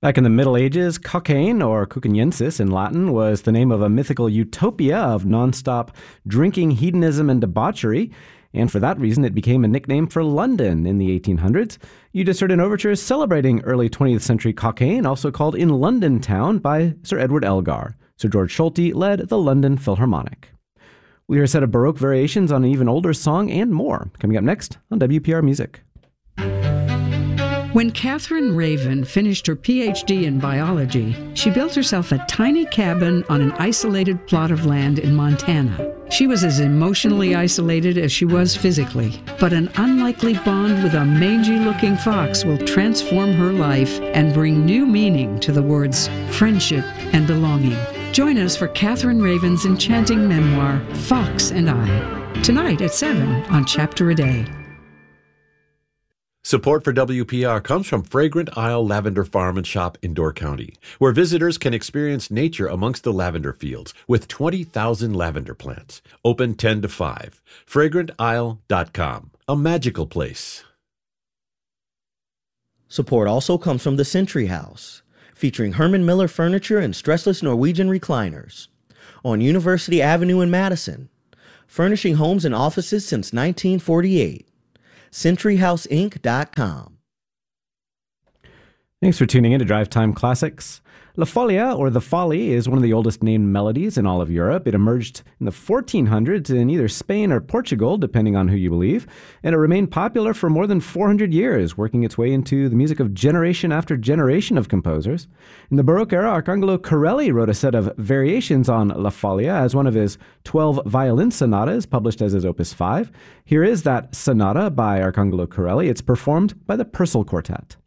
Back in the Middle Ages, Cockaigne, or Cucaniensis in Latin, was the name of a mythical utopia of nonstop drinking, hedonism, and debauchery, and for that reason it became a nickname for London in the 1800s. You just heard an overture celebrating early 20th century Cockaigne, also called In London Town by Sir Edward Elgar. Sir George Schulte led the London Philharmonic. We'll hear a set of Baroque variations on an even older song and more, coming up next on WPR Music. When Catherine Raven finished her PhD in biology, she built herself a tiny cabin on an isolated plot of land in Montana. She was as emotionally isolated as she was physically, but an unlikely bond with a mangy-looking fox will transform her life and bring new meaning to the words friendship and belonging. Join us for Catherine Raven's enchanting memoir, Fox and I, tonight at 7 on Chapter a Day. Support for WPR comes from Fragrant Isle Lavender Farm and Shop in Door County, where visitors can experience nature amongst the lavender fields with 20,000 lavender plants. Open 10 to 5. FragrantIsle.com. A magical place. Support also comes from the Century House, featuring Herman Miller furniture and stressless Norwegian recliners. On University Avenue in Madison, furnishing homes and offices since 1948. CenturyHouseInc.com. Thanks for tuning in to Drive Time Classics. La Folia, or The Folly, is one of the oldest named melodies in all of Europe. It emerged in the 1400s in either Spain or Portugal, depending on who you believe, and it remained popular for more than 400 years, working its way into the music of generation after generation of composers. In the Baroque era, Arcangelo Corelli wrote a set of variations on La Folia as one of his 12 violin sonatas, published as his Opus 5. Here is that sonata by Arcangelo Corelli. It's performed by the Purcell Quartet.